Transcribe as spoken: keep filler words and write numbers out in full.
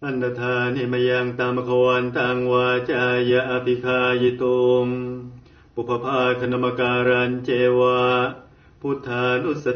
อันตธานิมยังตามขวันตังวาจายะอภิคายตุมปุพพาคณมการันเจวะพุทธานุส